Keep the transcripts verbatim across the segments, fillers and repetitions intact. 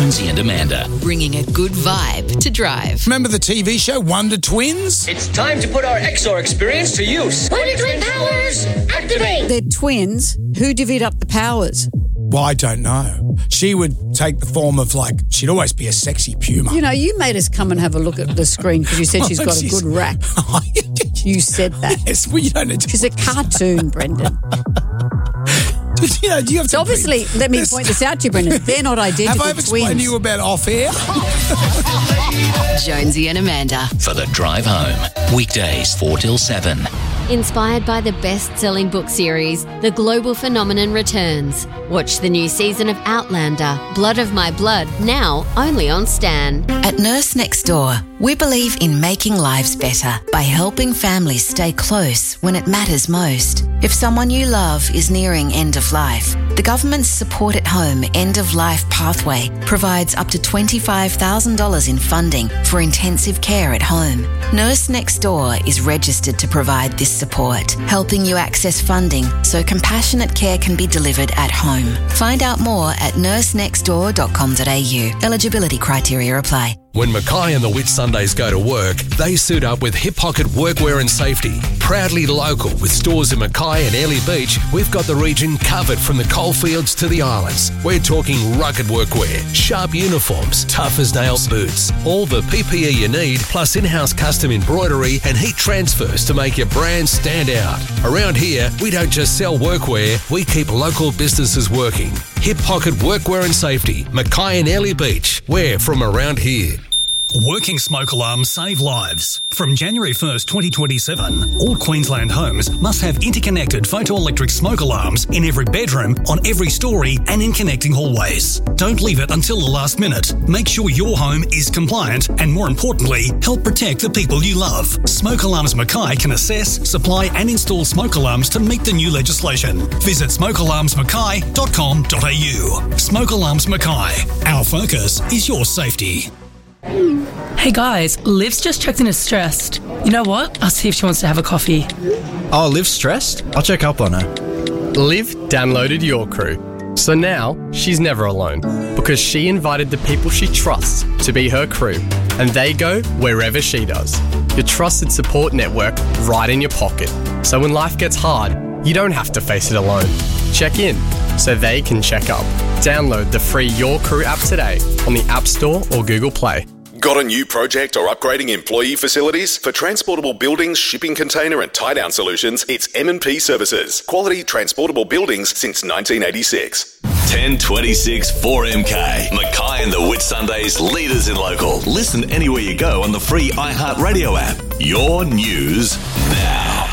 Jonesy and Amanda. Bringing a good vibe to drive. Remember the T V show Wonder Twins? It's time to put our X R experience to use. Wonder Twin powers, activate! They're twins. Who divvied up the powers? Well, I don't know. She would take the form of, like, she'd always be a sexy puma. You know, you made us come and have a look at the screen because you said she's got a good rack. You said that. Yes, well, you don't need to. She's a cartoon, Brendan. You know, do you have to so obviously, bring, let me this, point this out to you, Brendan. They're not identical have I twins. explained to you about off-air? Jonesy and Amanda. For the drive home. Weekdays four till seven. Inspired by the best-selling book series, The Global Phenomenon returns. Watch the new season of Outlander, Blood of My Blood, now only on Stan. At Nurse Next Door, we believe in making lives better by helping families stay close when it matters most. If someone you love is nearing end of life, the government's Support at Home End of Life Pathway provides up to twenty-five thousand dollars in funding for intensive care at home. Nurse Next Door is registered to provide this support, helping you access funding so compassionate care can be delivered at home. Find out more at nurse next door dot com dot a u. Eligibility criteria apply. When Mackay and the Whitsundays go to work, they suit up with Hip Pocket Workwear and Safety. Proudly local with stores in Mackay and Airlie Beach, we've got the region covered from the coalfields to the islands. We're talking rugged workwear, sharp uniforms, tough as nails boots, all the P P E you need, plus in-house custom embroidery and heat transfers to make your brand stand out. Around here, we don't just sell workwear, we keep local businesses working. Hip Pocket Workwear and Safety, Mackay and Airlie Beach. We're from around here. Working smoke alarms save lives. From January first, twenty twenty-seven, all Queensland homes must have interconnected photoelectric smoke alarms in every bedroom, on every story and in connecting hallways. Don't leave it until the last minute. Make sure your home is compliant and, more importantly, help protect the people you love. Smoke Alarms Mackay can assess, supply and install smoke alarms to meet the new legislation. Visit smoke alarms mackay dot com dot a u. Smoke Alarms Mackay. Our focus is your safety. Hey guys, Liv's just checked in as stressed. You know what? I'll see if she wants to have a coffee. Oh, Liv's stressed? I'll check up on her. Liv downloaded Your Crew. So now she's never alone because she invited the people she trusts to be her crew, and they go wherever she does. Your trusted support network right in your pocket. So when life gets hard, you don't have to face it alone. Check in so they can check up. Download the free Your Crew app today on the App Store or Google Play. Got a new project or upgrading employee facilities? For transportable buildings, shipping container and tie-down solutions, it's M and P Services. Quality transportable buildings since nineteen eighty-six. ten twenty-six four M K. Mackay and the Whitsundays, leaders in local. Listen anywhere you go on the free iHeartRadio app. Your news now.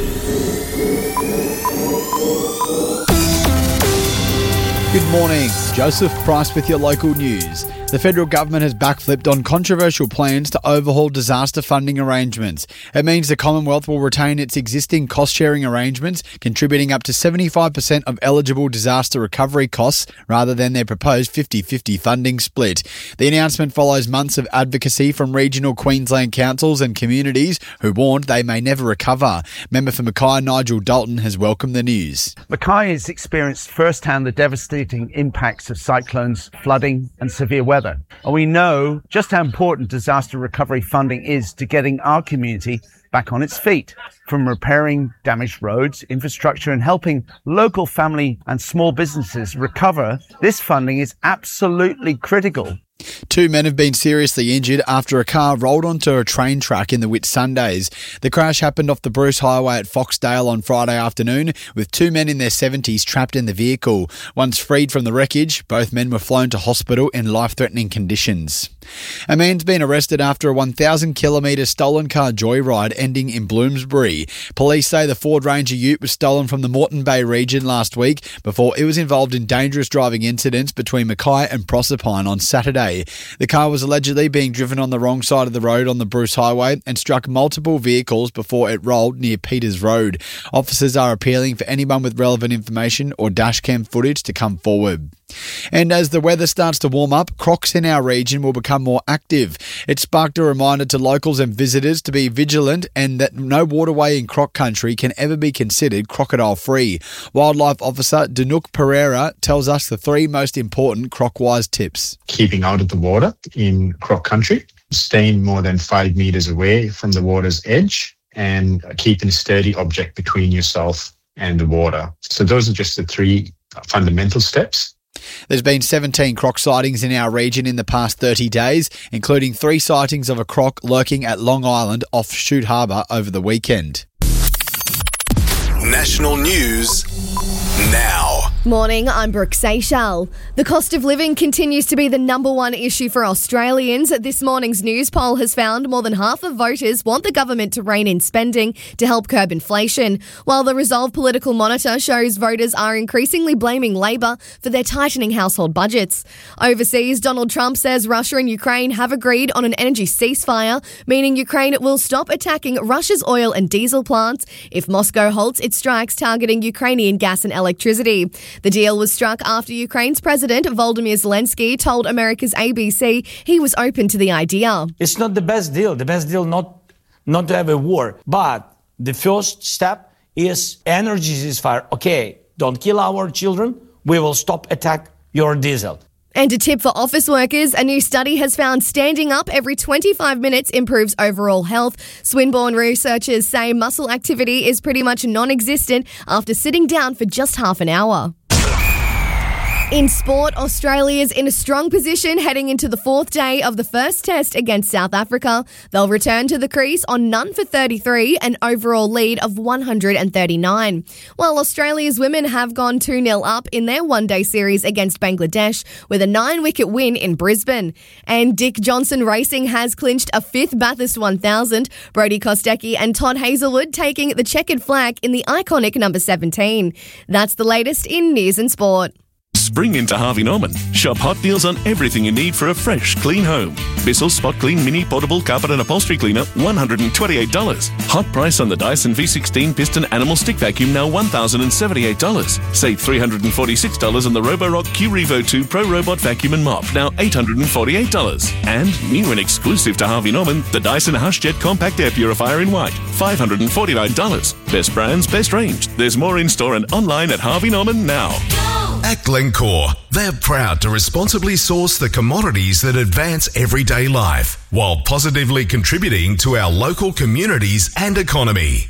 Good morning. Joseph Price with your local news. The federal government has backflipped on controversial plans to overhaul disaster funding arrangements. It means the Commonwealth will retain its existing cost-sharing arrangements, contributing up to seventy-five percent of eligible disaster recovery costs rather than their proposed fifty-fifty funding split. The announcement follows months of advocacy from regional Queensland councils and communities who warned they may never recover. Member for Mackay, Nigel Dalton, has welcomed the news. Mackay has experienced firsthand the devastating impacts of cyclones, flooding and severe weather. And we know just how important disaster recovery funding is to getting our community back on its feet. From repairing damaged roads, infrastructure and helping local family and small businesses recover, this funding is absolutely critical. Two men have been seriously injured after a car rolled onto a train track in the Whitsundays. The crash happened off the Bruce Highway at Foxdale on Friday afternoon, with two men in their seventies trapped in the vehicle. Once freed from the wreckage, both men were flown to hospital in life-threatening conditions. A man's been arrested after a one thousand kilometre stolen car joyride ending in Bloomsbury. Police say the Ford Ranger Ute was stolen from the Moreton Bay region last week before it was involved in dangerous driving incidents between Mackay and Proserpine on Saturday. The car was allegedly being driven on the wrong side of the road on the Bruce Highway and struck multiple vehicles before it rolled near Peters Road. Officers are appealing for anyone with relevant information or dashcam footage to come forward. And as the weather starts to warm up, crocs in our region will become more active. It sparked a reminder to locals and visitors to be vigilant and that no waterway in croc country can ever be considered crocodile-free. Wildlife Officer Danuk Pereira tells us the three most important croc-wise tips. Keeping out of the water in croc country, staying more than five metres away from the water's edge, and keeping a sturdy object between yourself and the water. So those are just the three fundamental steps. There's been seventeen croc sightings in our region in the past thirty days, including three sightings of a croc lurking at Long Island off Shute Harbour over the weekend. National news now. Morning, I'm Brooke Seychelles. The cost of living continues to be the number one issue for Australians. This morning's news poll has found more than half of voters want the government to rein in spending to help curb inflation, while the Resolve Political Monitor shows voters are increasingly blaming Labor for their tightening household budgets. Overseas, Donald Trump says Russia and Ukraine have agreed on an energy ceasefire, meaning Ukraine will stop attacking Russia's oil and diesel plants if Moscow halts its strikes targeting Ukrainian gas and electricity. The deal was struck after Ukraine's President Volodymyr Zelensky told America's A B C he was open to the idea. It's not the best deal. The best deal not not to have a war. But the first step is energy ceasefire. Okay, don't kill our children. We will stop attack your diesel. And a tip for office workers, a new study has found standing up every twenty-five minutes improves overall health. Swinburne researchers say muscle activity is pretty much non-existent after sitting down for just half an hour. In sport, Australia's in a strong position heading into the fourth day of the first test against South Africa. They'll return to the crease on none for thirty-three, an overall lead of one hundred thirty-nine. While Australia's women have gone two nil up in their one-day series against Bangladesh with a nine-wicket win in Brisbane. And Dick Johnson Racing has clinched a fifth Bathurst one thousand, Brodie Kostecki and Todd Hazelwood taking the checkered flag in the iconic number seventeen. That's the latest in news and sport. Spring into Harvey Norman. Shop hot deals on everything you need for a fresh, clean home. Bissell Spot Clean Mini Portable Carpet and Upholstery Cleaner, one hundred twenty-eight dollars. Hot price on the Dyson V sixteen Piston Animal Stick Vacuum, now one thousand seventy-eight dollars. Save three hundred forty-six dollars on the Roborock Q Revo two Pro Robot Vacuum and Mop, now eight hundred forty-eight dollars. And new and exclusive to Harvey Norman, the Dyson HushJet Compact Air Purifier in white, five hundred forty-nine dollars. Best brands, best range. There's more in store and online at Harvey Norman now. At Glencore, they're proud to responsibly source the commodities that advance everyday life while positively contributing to our local communities and economy.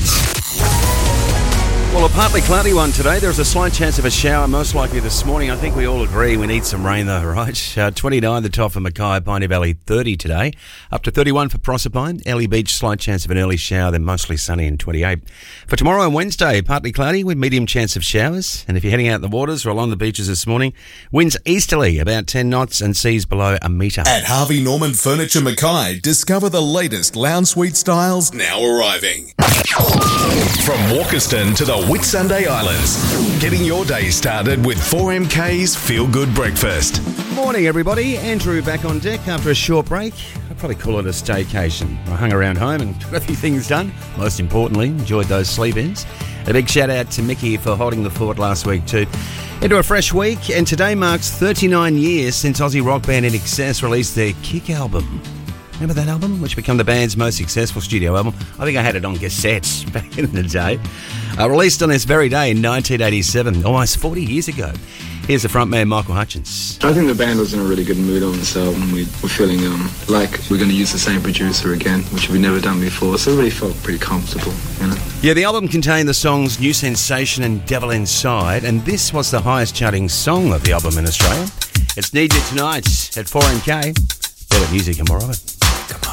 Well, a partly cloudy one today. There's a slight chance of a shower, most likely this morning. I think we all agree we need some rain, though, right? Uh, twenty-nine the top for Mackay, Piney Valley, thirty today. Up to thirty-one for Proserpine. Early Beach, slight chance of an early shower, then mostly sunny and twenty-eight. For tomorrow and Wednesday, partly cloudy with medium chance of showers. And if you're heading out in the waters or along the beaches this morning, winds easterly, about ten knots and seas below a metre. At Harvey Norman Furniture Mackay, discover the latest lounge suite styles now arriving. From Walkerston to the Whitsunday Islands, getting your day started with four M K's Feel Good Breakfast. Morning, everybody. Andrew back on deck after a short break. I'd probably call it a staycation. I hung around home and got a few things done. Most importantly, enjoyed those sleep-ins. A big shout out to Mickey for holding the fort last week too. Into a fresh week, and today marks thirty-nine years since Aussie rock band In Excess released their Kick album. Remember that album, which became the band's most successful studio album? I think I had it on cassettes back in the day. Uh, released on this very day in nineteen eighty-seven, almost forty years ago. Here's the frontman, Michael Hutchins. I think the band was in a really good mood on this album. We were feeling um, like we're going to use the same producer again, which we've never done before, so it really felt pretty comfortable, you know. Yeah, the album contained the songs New Sensation and Devil Inside, and this was the highest charting song of the album in Australia. It's Need You Tonight at four M K. Better music and more of it.